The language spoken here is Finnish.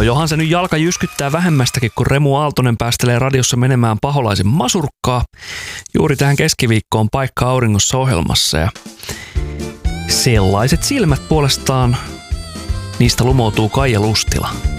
johan se nyt jalka jyskyttää vähemmästäkin, kun Remu Aaltonen päästelee radiossa menemään Paholaisen masurkkaa. Juuri tähän keskiviikkoon Paikka auringossa -ohjelmassa. Ja sellaiset silmät puolestaan, niistä lumoutuu Kaija Lustila.